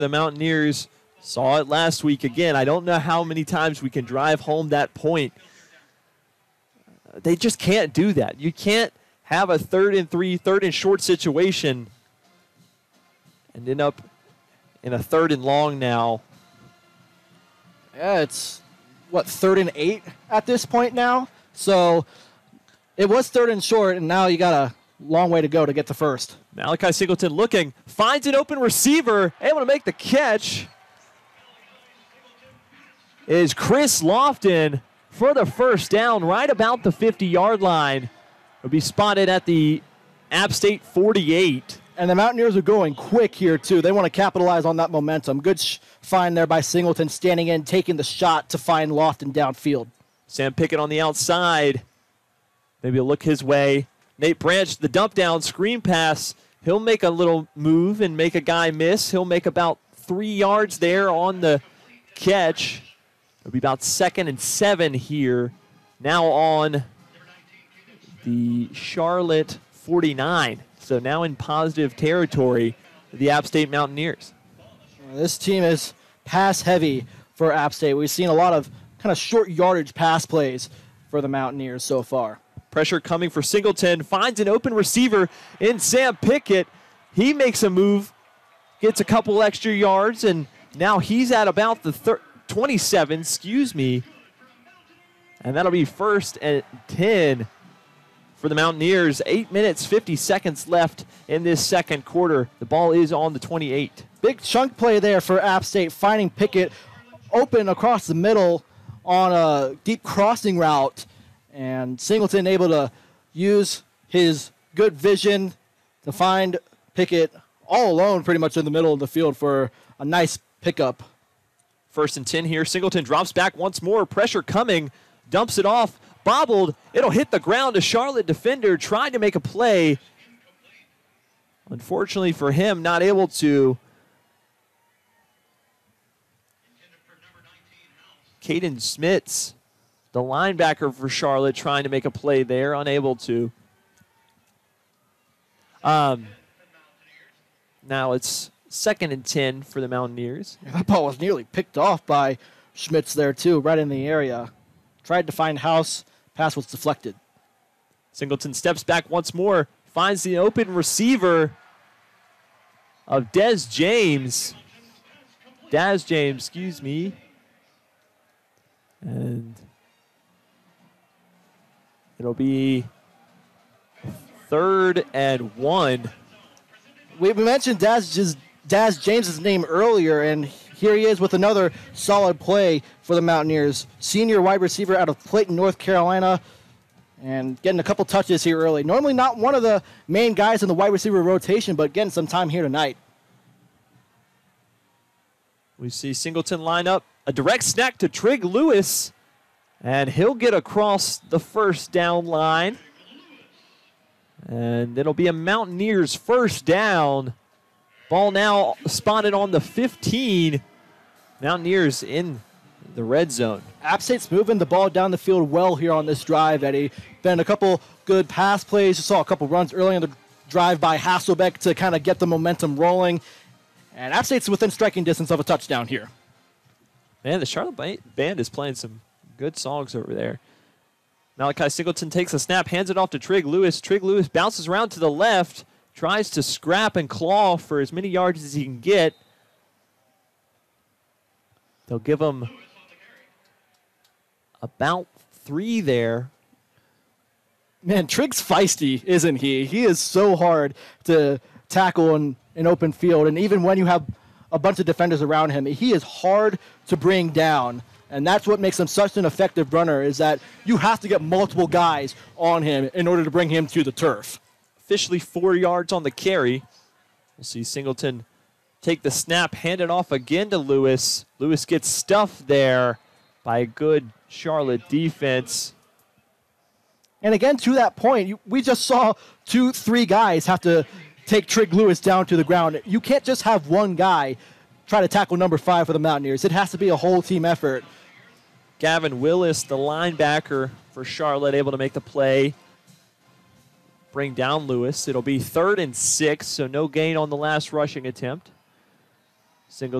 The Mountaineers saw it last week again. I don't know how many times we can drive home that point. They just can't do that. You can't have a 3rd and 3, 3rd and short situation and end up in a 3rd and long now. Yeah, it's, 3rd and 8 at this point now? So it was 3rd and short, and now you got a long way to go to get to first. Malachi Singleton looking, finds an open receiver, able to make the catch is Chris Lofton for the first down right about the 50-yard line. Will be spotted at the App State 48. And the Mountaineers are going quick here, too. They want to capitalize on that momentum. Good find there by Singleton, standing in, taking the shot to find Lofton downfield. Sam Pickett on the outside. Maybe a look his way. Nate Branch, the dump down, screen pass. He'll make a little move and make a guy miss. He'll make about 3 yards there on the catch. It'll be about 2nd and 7 here. Now on the Charlotte 49. So now in positive territory, the App State Mountaineers. This team is pass heavy for App State. We've seen a lot of kind of short yardage pass plays for the Mountaineers so far. Pressure coming for Singleton. Finds an open receiver in Sam Pickett. He makes a move, gets a couple extra yards, and now he's at about the 27, And that'll be 1st and 10 for the Mountaineers. 8 minutes, 50 seconds left in this second quarter. The ball is on the 28. Big chunk play there for App State, finding Pickett open across the middle on a deep crossing route. And Singleton able to use his good vision to find Pickett all alone pretty much in the middle of the field for a nice pickup. 1st and 10 here. Singleton drops back once more. Pressure coming. Dumps it off. Bobbled. It'll hit the ground. A Charlotte defender tried to make a play. Unfortunately for him, not able to. Caden Smits, the linebacker for Charlotte, trying to make a play there. Unable to. Now it's 2nd and 10 for the Mountaineers. Yeah, that ball was nearly picked off by Schmitz there, too, right in the area. Tried to find House. Pass was deflected. Singleton steps back once more. Finds the open receiver of Daz James. And it'll be 3rd and 1. We mentioned Daz James' name earlier, and here he is with another solid play for the Mountaineers. Senior wide receiver out of Clayton, North Carolina, and getting a couple touches here early. Normally not one of the main guys in the wide receiver rotation, but getting some time here tonight. We see Singleton line up. A direct snack to Trig Lewis, and he'll get across the first down line. And it'll be a Mountaineers first down. Ball now spotted on the 15. Mountaineers in the red zone. App State's moving the ball down the field well here on this drive, Eddie. Been a couple good pass plays. You saw a couple runs early in the drive by Hasselbeck to kind of get the momentum rolling. And App State's within striking distance of a touchdown here. Man, the Charlotte Band is playing some good songs over there. Malachi Singleton takes a snap, hands it off to Trig Lewis. Trig Lewis bounces around to the left, tries to scrap and claw for as many yards as he can get. They'll give him about 3 there. Man, Trig's feisty, isn't he? He is so hard to tackle in an open field, and even when you have a bunch of defenders around him, he is hard to bring down. And that's what makes him such an effective runner, is that you have to get multiple guys on him in order to bring him to the turf. Officially 4 yards on the carry. We'll see Singleton take the snap, hand it off again to Lewis. Lewis gets stuffed there by a good Charlotte defense. And again, to that point, we just saw 2-3 guys have to take Trig Lewis down to the ground. You can't just have one guy try to tackle number 5 for the Mountaineers. It has to be a whole team effort. Gavin Willis, the linebacker for Charlotte, able to make the play. Bring down Lewis. It'll be 3rd and 6, so no gain on the last rushing attempt. Single